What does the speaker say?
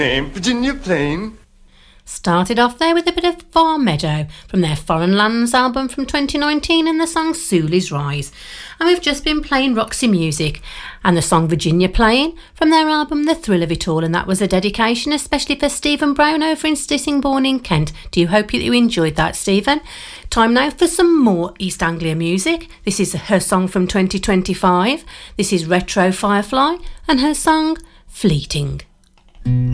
Virginia Plain. Started off there with a bit of Farm Meadow from their Foreign Lands album from 2019 and the song Sully's Rise. And we've just been playing Roxy Music and the song Virginia Plain from their album The Thrill of It All, and that was a dedication especially for Stephen Brown over in Sittingbourne in Kent. Do you hope that you enjoyed that, Stephen? Time now for some more East Anglia music. This is her song from 2025. This is Retro Firefly and her song Fleeting.